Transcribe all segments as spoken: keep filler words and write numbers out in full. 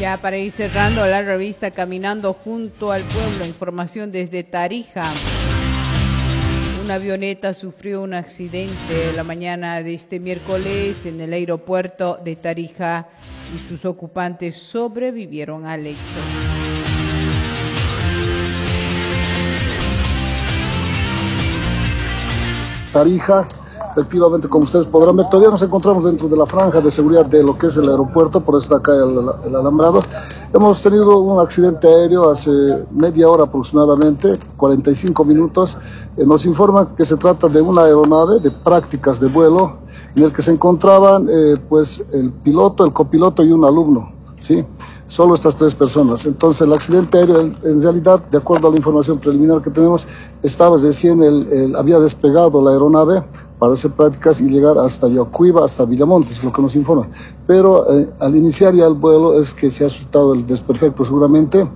Ya para ir cerrando la revista Caminando junto al pueblo, información desde Tarija. Una avioneta sufrió un accidente la mañana de este miércoles en el aeropuerto de Tarija y sus ocupantes sobrevivieron al hecho. Tarija, efectivamente, como ustedes podrán ver, todavía nos encontramos dentro de la franja de seguridad de lo que es el aeropuerto, por eso está acá el, el alambrado. Hemos tenido un accidente aéreo hace media hora aproximadamente, cuarenta y cinco minutos. Eh, nos informan que se trata de una aeronave de prácticas de vuelo en el que se encontraban eh, pues el piloto, el copiloto y un alumno, ¿sí? Solo estas tres personas. Entonces el accidente aéreo, en realidad, de acuerdo a la información preliminar que tenemos, estaba recién, el, el, había despegado la aeronave para hacer prácticas y llegar hasta Yacuiba, hasta Villamontes, lo que nos informan. Pero eh, al iniciar ya el vuelo es que se ha suscitado el desperfecto seguramente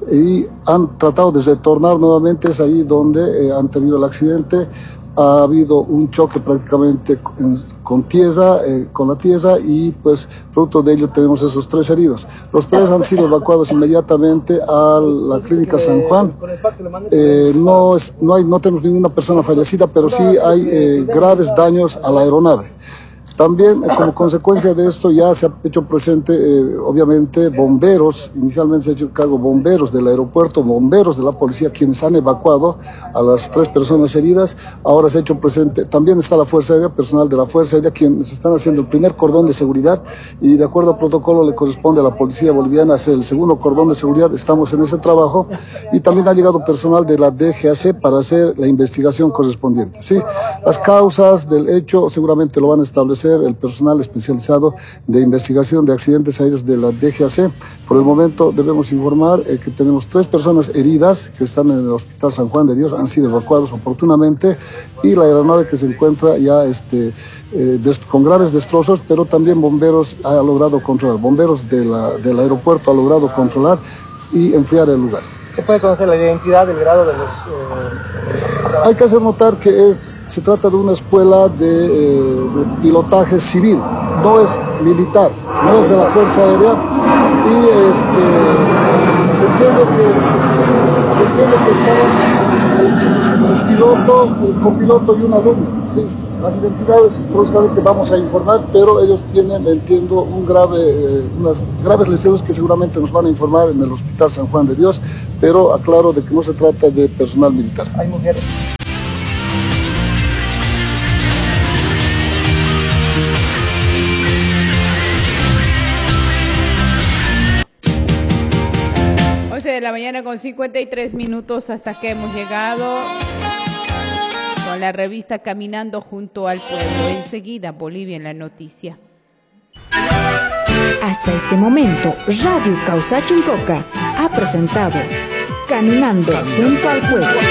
y han tratado de retornar nuevamente, es ahí donde eh, han tenido el accidente. Ha habido un choque prácticamente con, con tierra, eh, con la tierra y pues producto de ello tenemos esos tres heridos. Los tres han sido evacuados inmediatamente a la clínica San Juan. Eh, no, es, no, hay, no tenemos ninguna persona fallecida, pero sí hay eh, graves daños a la aeronave. También, eh, como consecuencia de esto, ya se ha hecho presente, eh, obviamente, bomberos, inicialmente se ha hecho cargo bomberos del aeropuerto, bomberos de la policía, quienes han evacuado a las tres personas heridas. Ahora se ha hecho presente, también está la Fuerza Aérea, personal de la Fuerza Aérea, quienes están haciendo el primer cordón de seguridad y de acuerdo al protocolo le corresponde a la Policía Boliviana hacer el segundo cordón de seguridad. Estamos en ese trabajo y también ha llegado personal de la D G A C para hacer la investigación correspondiente. ¿Sí? Las causas del hecho seguramente lo van a establecer el personal especializado de investigación de accidentes aéreos de la D G A C. Por el momento debemos informar eh, que tenemos tres personas heridas que están en el Hospital San Juan de Dios, han sido evacuados oportunamente y la aeronave que se encuentra ya este, eh, con graves destrozos, pero también bomberos ha logrado controlar, bomberos de la, del aeropuerto ha logrado controlar y enfriar el lugar. ¿Se puede conocer la identidad, el grado de los...? Eh... Hay que hacer notar que es, se trata de una escuela de, eh, de pilotaje civil, no es militar, no es de la Fuerza Aérea y este, se entiende que, se entiende que estaban el, el piloto, el copiloto y un alumno, ¿sí? Las identidades próximamente vamos a informar, pero ellos tienen, entiendo, un grave, eh, unas graves lesiones que seguramente nos van a informar en el Hospital San Juan de Dios, pero aclaro de que no se trata de personal militar. Hay mujeres. once de la mañana con cincuenta y tres minutos, hasta que hemos llegado con la revista Caminando junto al pueblo. Enseguida, Bolivia en la noticia. Hasta este momento, Radio Causa Chuncoca ha presentado Caminando junto al pueblo.